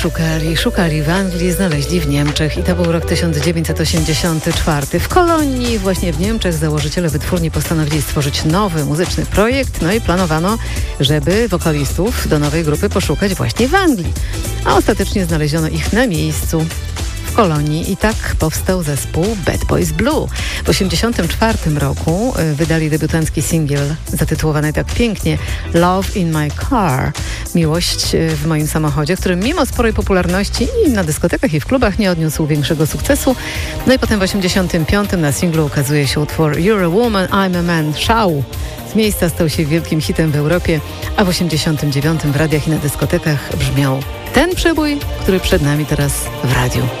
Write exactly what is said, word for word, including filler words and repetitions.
Szukali, szukali w Anglii, znaleźli w Niemczech i to był rok tysiąc dziewięćset osiemdziesiąty czwarty. W Kolonii, właśnie w Niemczech, założyciele wytwórni postanowili stworzyć nowy muzyczny projekt, no i planowano, żeby wokalistów do nowej grupy poszukać właśnie w Anglii. A ostatecznie znaleziono ich na miejscu w Kolonii i tak powstał zespół Bad Boys Blue. W osiemdziesiątym czwartym roku wydali debiutancki singiel zatytułowany tak pięknie Love in My Car, miłość w moim samochodzie, który mimo sporej popularności i na dyskotekach i w klubach nie odniósł większego sukcesu. No i potem w osiemdziesiątym piątym na singlu ukazuje się utwór You're a Woman, I'm a Man, Szał. Z miejsca stał się wielkim hitem w Europie, a w osiemdziesiątym dziewiątym w radiach i na dyskotekach brzmiał ten przebój, który przed nami teraz w radiu.